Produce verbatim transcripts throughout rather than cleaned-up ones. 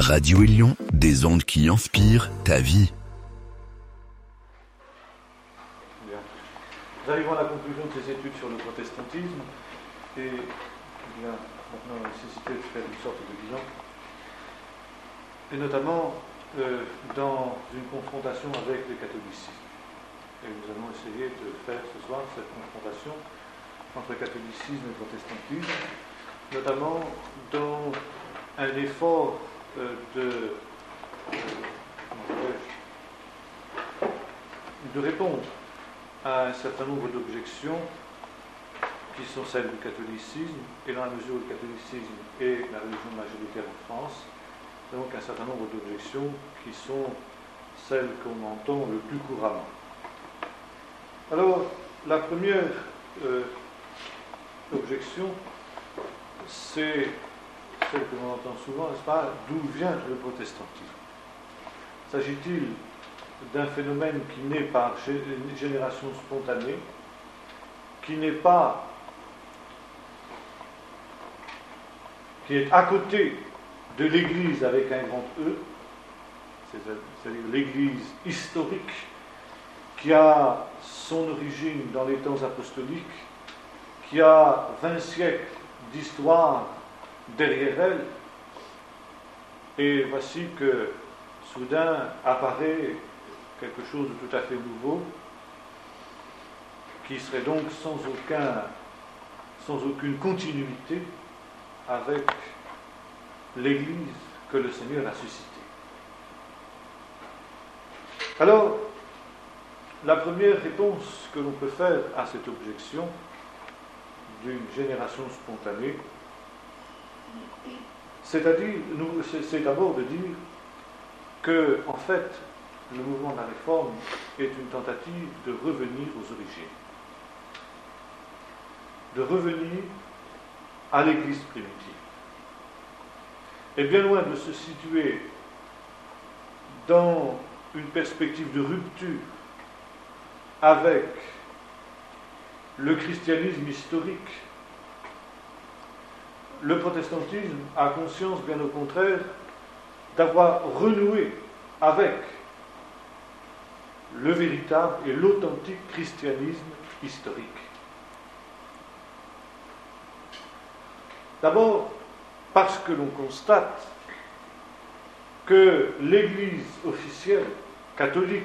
Radio Élion, des ondes qui inspirent ta vie. Bien. Nous arrivons à la conclusion de ces études sur le protestantisme et il y a maintenant la nécessité de faire une sorte de bilan, et notamment euh, dans une confrontation avec le catholicisme. Et nous allons essayer de faire ce soir cette confrontation entre catholicisme et protestantisme, notamment dans un effort euh, de, euh, de répondre à un certain nombre d'objections qui sont celles du catholicisme, et dans la mesure où le catholicisme est la religion majoritaire en France, donc un certain nombre d'objections qui sont celles qu'on entend le plus couramment. Alors, la première euh, objection, c'est celle que l'on entend souvent, n'est-ce pas, d'où vient le protestantisme? S'agit-il d'un phénomène qui naît par génération spontanée, qui n'est pas, qui est à côté de l'Église avec un grand E, c'est-à-dire l'Église historique, qui a son origine dans les temps apostoliques, qui a vingt siècles d'histoire derrière elle, et voici que soudain apparaît quelque chose de tout à fait nouveau, qui serait donc sans aucun, sans aucune continuité avec l'Église que le Seigneur a suscitée. Alors, la première réponse que l'on peut faire à cette objection d'une génération spontanée, c'est-à-dire, c'est d'abord de dire que, en fait, le mouvement de la Réforme est une tentative de revenir aux origines, de revenir à l'Église primitive. Et bien loin de se situer dans une perspective de rupture avec le christianisme historique, le protestantisme a conscience, bien au contraire, d'avoir renoué avec le véritable et l'authentique christianisme historique. D'abord, parce que l'on constate que l'Église officielle catholique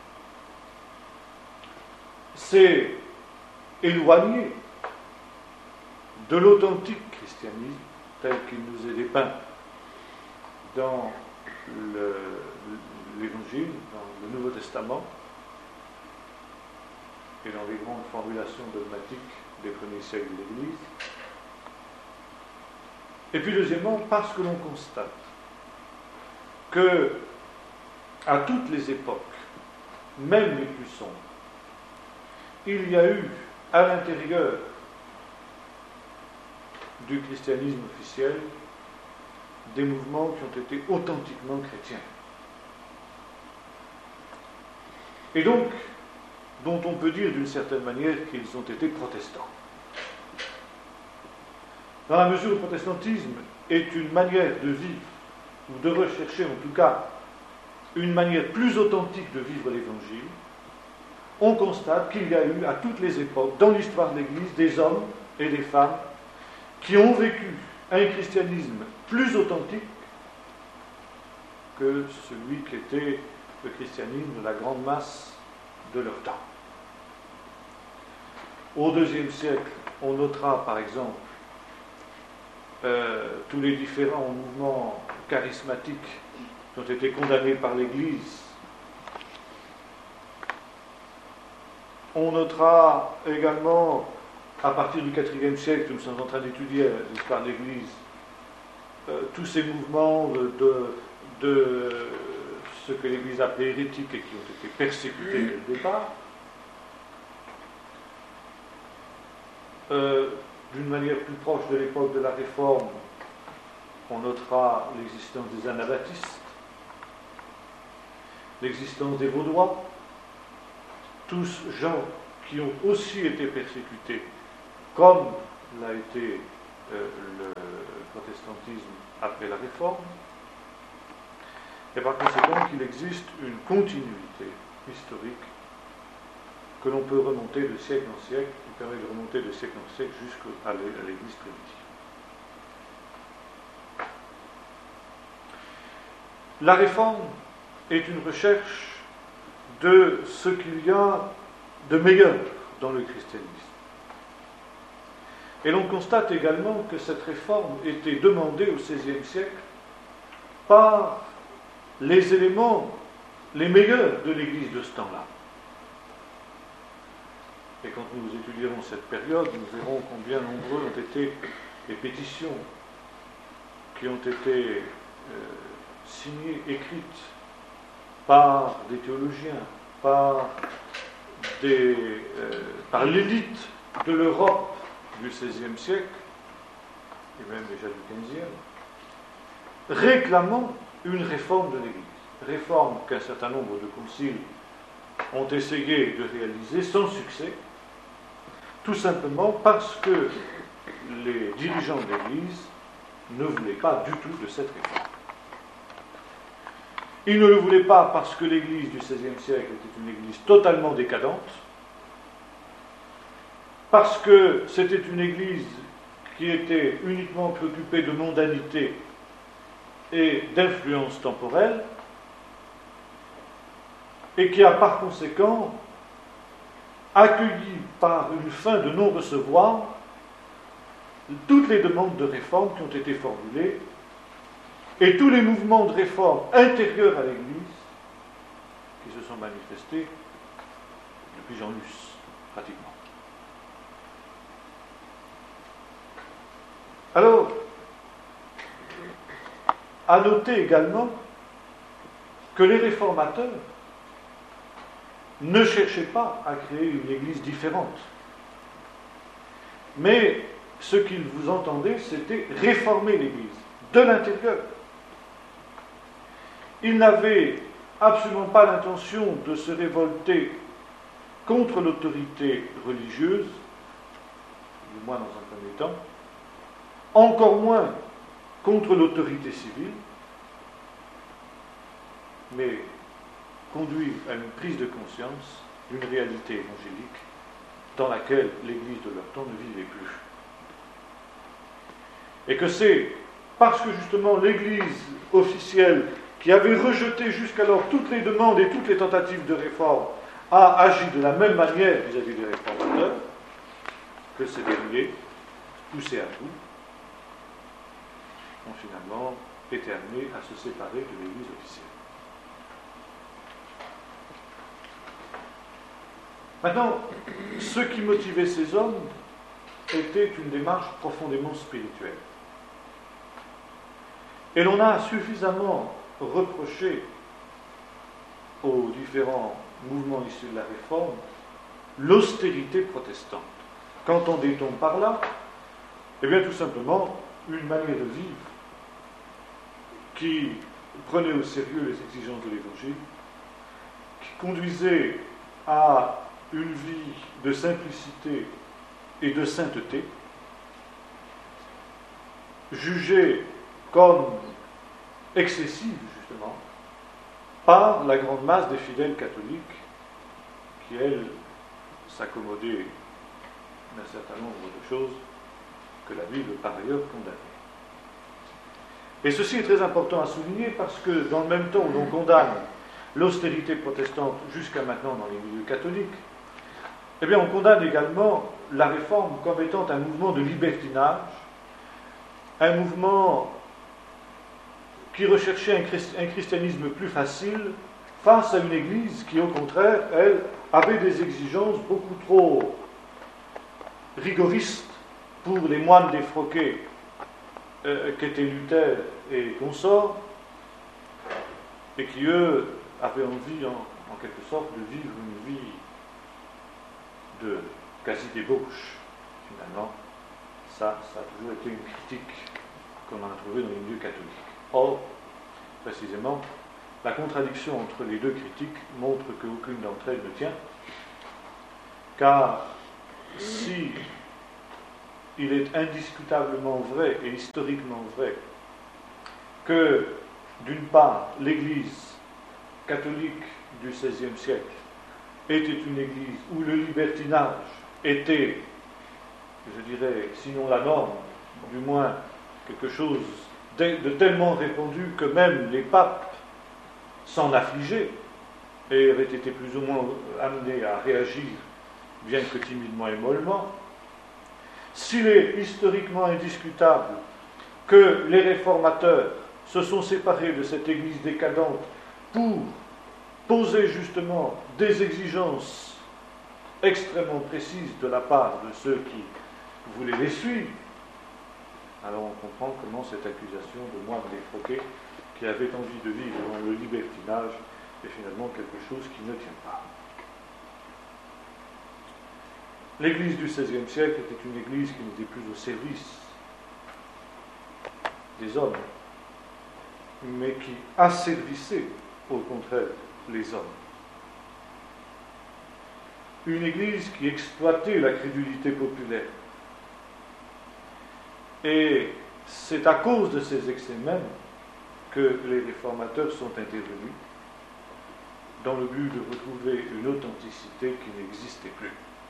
s'est éloignée de l'authentique christianisme tel qu'il nous est dépeint dans le, l'Évangile, dans le Nouveau Testament et dans les grandes formulations dogmatiques des premiers siècles de l'Église. Et puis deuxièmement, parce que l'on constate que à toutes les époques, même les plus sombres, il y a eu à l'intérieur du christianisme officiel des mouvements qui ont été authentiquement chrétiens. Et donc, dont on peut dire d'une certaine manière qu'ils ont été protestants. Dans la mesure où le protestantisme est une manière de vivre, ou de rechercher en tout cas une manière plus authentique de vivre l'Évangile, on constate qu'il y a eu à toutes les époques, dans l'histoire de l'Église, des hommes et des femmes qui ont vécu un christianisme plus authentique que celui qui était le christianisme de la grande masse de leur temps. Au deuxième siècle, on notera par exemple euh, tous les différents mouvements charismatiques qui ont été condamnés par l'Église. On notera également, à partir du quatrième siècle, nous sommes en train d'étudier l'histoire de l'Église, euh, tous ces mouvements de, de, de ce que l'Église appelait hérétiques et qui ont été persécutés dès le départ. Euh, d'une manière plus proche de l'époque de la Réforme, on notera l'existence des anabaptistes, l'existence des Vaudois, tous gens qui ont aussi été persécutés, comme l'a été euh, le protestantisme après la Réforme. et par conséquent qu'il existe une continuité historique que l'on peut remonter de siècle en siècle, qui permet de remonter de siècle en siècle jusqu'à l'Église primitive. La réforme est une recherche de ce qu'il y a de meilleur dans le christianisme. Et l'on constate également que cette réforme était demandée au seizième siècle par les éléments les meilleurs de l'Église de ce temps-là. Et quand nous étudierons cette période, nous verrons combien nombreux ont été les pétitions qui ont été euh, signées, écrites par des théologiens, par, des, euh, par l'élite de l'Europe du seizième siècle, et même déjà du quinzième, réclamant une réforme de l'Église. Réforme qu'un certain nombre de conciles ont essayé de réaliser sans succès, tout simplement parce que les dirigeants de l'Église ne voulaient pas du tout de cette réforme. Ils ne le voulaient pas parce que l'Église du seizième siècle était une Église totalement décadente, parce que c'était une Église qui était uniquement préoccupée de mondanité et d'influence temporelle, et qui a par conséquent accueilli par une fin de non-recevoir toutes les demandes de réforme qui ont été formulées et tous les mouvements de réforme intérieurs à l'Église qui se sont manifestés depuis Jean Hus, pratiquement. Alors, à noter également que les réformateurs ne cherchaient pas à créer une Église différente. Mais ce qu'ils vous entendaient, c'était réformer l'Église, de l'intérieur. Ils n'avaient absolument pas l'intention de se révolter contre l'autorité religieuse, du moins dans un premier temps, encore moins contre l'autorité civile, mais conduire à une prise de conscience d'une réalité évangélique dans laquelle l'Église de leur temps ne vivait plus. Et que c'est parce que justement l'Église officielle, qui avait rejeté jusqu'alors toutes les demandes et toutes les tentatives de réforme, a agi de la même manière vis-à-vis des réformateurs, que ces derniers, poussés à bout, ont finalement été amenés à se séparer de l'Église officielle. Maintenant, ce qui motivait ces hommes était une démarche profondément spirituelle. Et l'on a suffisamment reproché aux différents mouvements issus de la Réforme l'austérité protestante. Qu'entendait-on par là? Eh bien, tout simplement, une manière de vivre qui prenait au sérieux les exigences de l'Évangile, qui conduisait à une vie de simplicité et de sainteté, jugée comme excessive, justement, par la grande masse des fidèles catholiques, qui, elles, s'accommodaient d'un certain nombre de choses que la Bible, par ailleurs, condamnait. Et ceci est très important à souligner parce que, dans le même temps où l'on condamne l'austérité protestante jusqu'à maintenant dans les milieux catholiques, eh bien, on condamne également la Réforme comme étant un mouvement de libertinage, un mouvement qui recherchait un christianisme plus facile face à une Église qui, au contraire, elle, avait des exigences beaucoup trop rigoristes pour les moines défroqués euh, qu'étaient Luther et consorts, et qui, eux, avaient envie, en, en quelque sorte, de vivre une vie de quasi-débauche, finalement. Ça, ça a toujours été une critique qu'on a trouvée dans les milieux catholiques. Or, précisément, la contradiction entre les deux critiques montre qu'aucune d'entre elles ne tient, car si il est indiscutablement vrai et historiquement vrai que d'une part, l'Église catholique du seizième siècle était une Église où le libertinage était, je dirais, sinon la norme, du moins quelque chose de, de tellement répandu que même les papes s'en affligeaient et avaient été plus ou moins amenés à réagir, bien que timidement et mollement. S'il est historiquement indiscutable que les réformateurs se sont séparés de cette Église décadente pour poser justement des exigences extrêmement précises de la part de ceux qui voulaient les suivre, alors on comprend comment cette accusation de moine défroqué qui avait envie de vivre dans le libertinage est finalement quelque chose qui ne tient pas. L'Église du seizième siècle était une Église qui n'était plus au service des hommes, mais qui asservissait au contraire les hommes. Une Église qui exploitait la crédulité populaire. Et c'est à cause de ces excès mêmes que les réformateurs sont intervenus dans le but de retrouver une authenticité qui n'existait plus.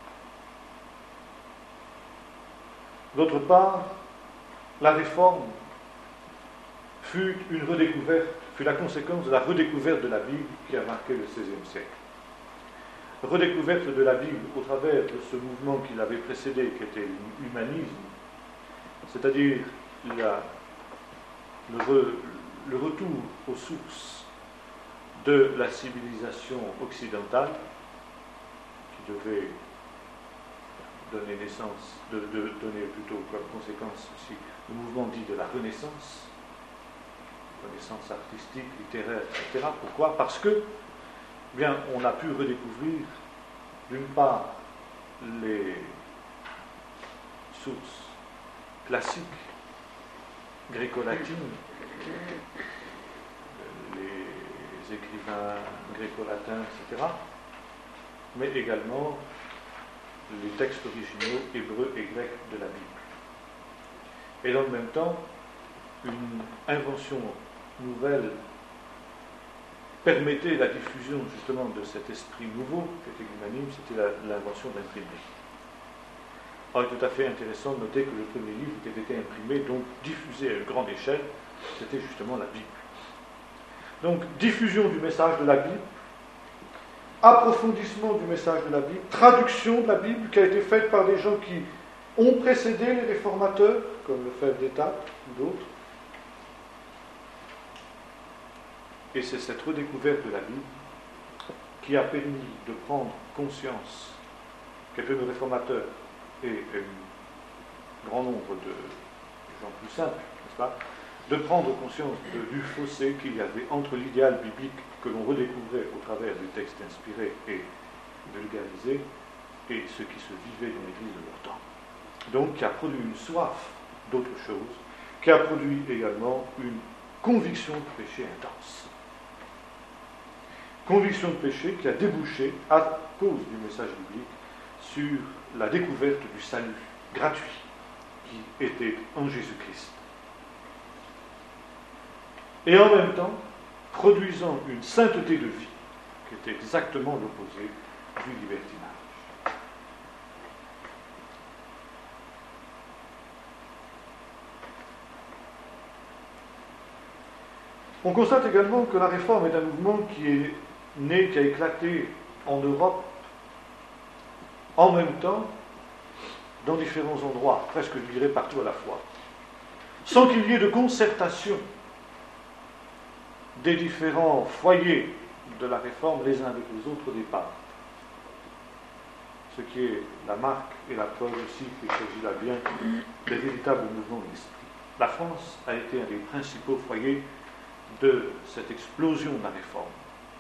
D'autre part, la réforme fut une redécouverte, fut la conséquence de la redécouverte de la Bible qui a marqué le seizième siècle. Redécouverte de la Bible au travers de ce mouvement qui l'avait précédé, qui était l'humanisme, c'est-à-dire la, le, re, le retour aux sources de la civilisation occidentale, qui devait donner naissance, de, de donner plutôt comme conséquence aussi le mouvement dit de la Renaissance, Renaissance artistique, littéraire, et cetera. Pourquoi ? Parce que, bien, on a pu redécouvrir, d'une part, les sources classiques, gréco-latines, les écrivains gréco-latins, et cetera, mais également les textes originaux hébreux et grecs de la Bible. Et dans le même temps, une invention nouvelle permettait la diffusion justement de cet esprit nouveau qui était l'humanisme, c'était la, l'invention d'imprimer. Alors, il est tout à fait intéressant de noter que le premier livre qui avait été imprimé, donc diffusé à une grande échelle, c'était justement la Bible. Donc, diffusion du message de la Bible, approfondissement du message de la Bible, traduction de la Bible qui a été faite par des gens qui ont précédé les réformateurs, comme le Fèvre d'État ou d'autres. Et c'est cette redécouverte de la Bible qui a permis de prendre conscience qu'étaient nos réformateurs et un grand nombre de gens plus simples, n'est-ce pas, de prendre conscience de, du fossé qu'il y avait entre l'idéal biblique que l'on redécouvrait au travers du texte inspiré et vulgarisé et ce qui se vivait dans l'Église de leur temps. Donc, qui a produit une soif d'autre chose, qui a produit également une conviction de péché intense. Conviction de péché qui a débouché, à cause du message biblique, sur la découverte du salut gratuit qui était en Jésus-Christ. Et en même temps, produisant une sainteté de vie qui était exactement l'opposé du libertinage. On constate également que la réforme est un mouvement qui est né, qui a éclaté en Europe en même temps, dans différents endroits, presque je dirais partout à la fois, sans qu'il y ait de concertation des différents foyers de la réforme les uns avec les autres au départ. Ce qui est la marque et la preuve aussi qu'il s'agit là bien des véritables mouvements de l'esprit. La France a été un des principaux foyers de cette explosion de la réforme.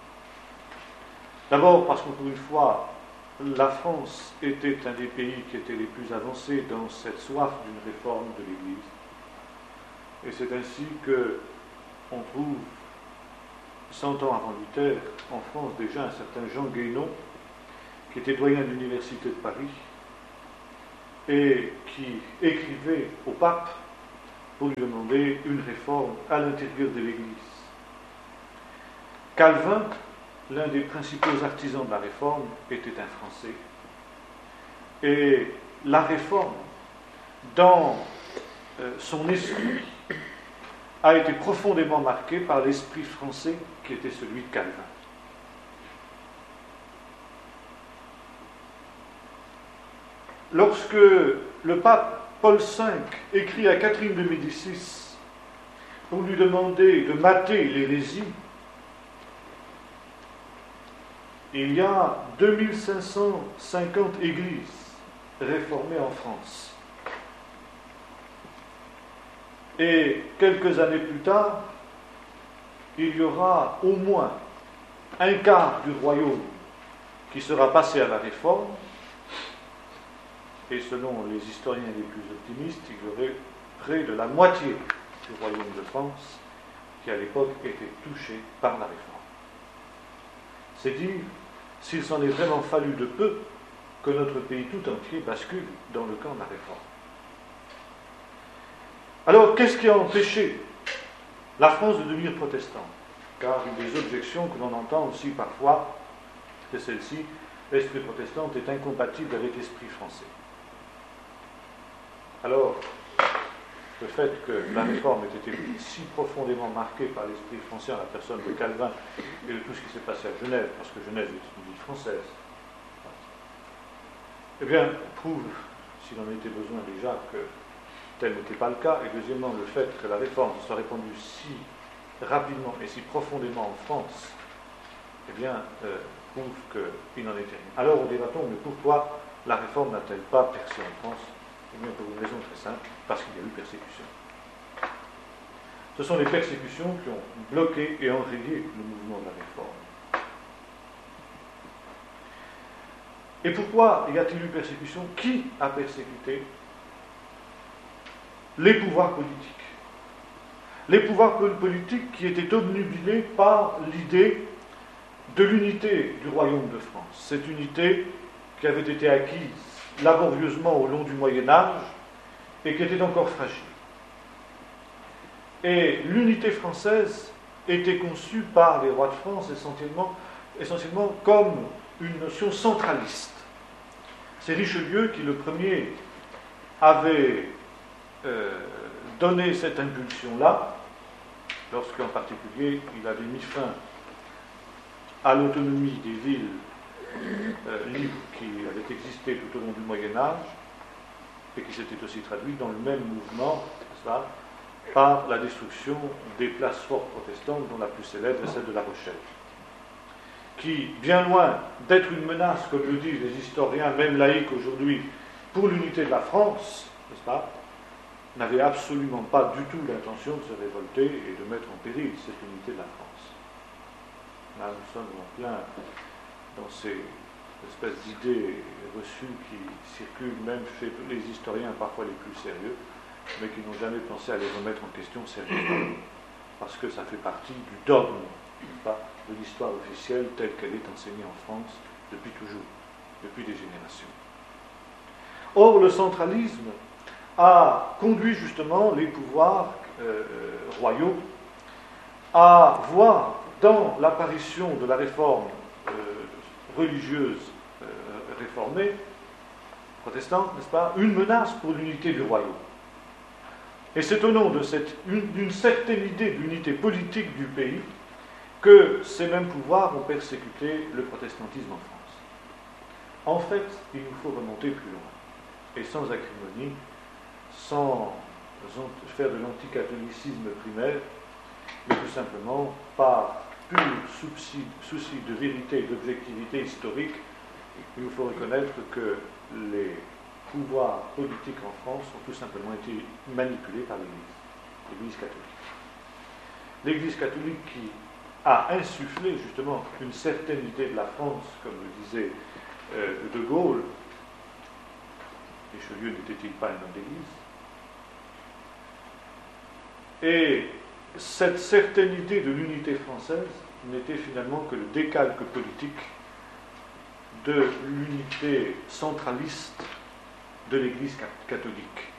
D'abord parce qu'encore une fois, la France était un des pays qui étaient les plus avancés dans cette soif d'une réforme de l'Église. Et c'est ainsi que on trouve, cent ans avant Luther, en France déjà un certain Jean Guénon, qui était doyen de l'Université de Paris, et qui écrivait au pape pour lui demander une réforme à l'intérieur de l'Église. Calvin, l'un des principaux artisans de la Réforme, était un Français. Et la Réforme, dans euh, son esprit, a été profondément marquée par l'esprit français qui était celui de Calvin. Lorsque le pape Paul cinq écrit à Catherine de Médicis pour lui demander de mater l'hérésie, il y a deux mille cinq cent cinquante églises réformées en France. Et quelques années plus tard, il y aura au moins un quart du royaume qui sera passé à la Réforme. Et selon les historiens les plus optimistes, il y aurait près de la moitié du royaume de France qui à l'époque était touché par la Réforme. C'est dire s'il s'en est vraiment fallu de peu que notre pays tout entier bascule dans le camp de la Réforme. Alors, qu'est-ce qui a empêché la France de devenir protestante? Car une des objections que l'on entend aussi parfois, c'est celle-ci: l'esprit protestant est incompatible avec l'esprit français. Alors, le fait que la Réforme ait été si profondément marquée par l'esprit français en la personne de Calvin et de tout ce qui s'est passé à Genève, parce que Genève est une ville française, eh bien, prouve, s'il en était besoin déjà, que tel n'était pas le cas. Et deuxièmement, le fait que la Réforme soit répandue si rapidement et si profondément en France, eh bien, euh, prouve qu'il n'en était rien. Alors, on dira-t-on, mais pourquoi la Réforme n'a-t-elle pas percé en France? Eh bien, pour une raison très simple, parce qu'il y a eu persécution. Ce sont les persécutions qui ont bloqué et enrayé le mouvement de la Réforme. Et pourquoi y a-t-il eu persécution? Qui a persécuté? Les pouvoirs politiques. Les pouvoirs politiques qui étaient obnubilés par l'idée de l'unité du royaume de France. Cette unité qui avait été acquise laborieusement au long du Moyen-Âge et qui était encore fragile. Et l'unité française était conçue par les rois de France essentiellement, essentiellement comme une notion centraliste. C'est Richelieu qui, le premier, avait euh, donné cette impulsion-là, lorsqu'en particulier il avait mis fin à l'autonomie des villes euh, libres qui avaient existé tout au long du Moyen-Âge et qui s'était aussi traduit dans le même mouvement, ça, par la destruction des places fortes protestantes, dont la plus célèbre est celle de La Rochelle, qui, bien loin d'être une menace, comme le disent les historiens, même laïcs aujourd'hui, pour l'unité de la France, n'est-ce pas, n'avait absolument pas du tout l'intention de se révolter et de mettre en péril cette unité de la France. Là, nous sommes en plein dans ces espèces d'idées reçues qui circulent même chez les historiens parfois les plus sérieux, mais qui n'ont jamais pensé à les remettre en question sérieusement, parce que ça fait partie du dogme, pas, de l'histoire officielle telle qu'elle est enseignée en France depuis toujours, depuis des générations. Or, le centralisme a conduit justement les pouvoirs euh, royaux à voir dans l'apparition de la réforme euh, religieuse euh, réformée, protestante, n'est-ce pas, une menace pour l'unité du royaume. Et c'est au nom de cette, une, d'une certaine idée d'unité politique du pays que ces mêmes pouvoirs ont persécuté le protestantisme en France. En fait, il nous faut remonter plus loin, et sans acrimonie, sans faire de l'anticatholicisme primaire, mais tout simplement par pur souci, souci de vérité et d'objectivité historique. Il nous faut reconnaître que les pouvoirs politiques en France ont tout simplement été manipulés par l'Église, l'Église catholique. L'Église catholique qui a insufflé justement une certaine idée de la France, comme le disait euh, De Gaulle. Richelieu n'était-il pas un homme d'Église? Et cette certaine idée de l'unité française n'était finalement que le décalque politique de l'unité centraliste de l'Église catholique.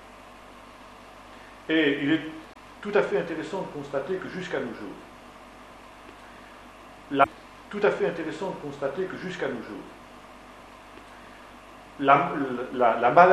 Et il est tout à fait intéressant de constater que jusqu'à nos jours, la, tout à fait intéressant de constater que jusqu'à nos jours, la, la, la maladie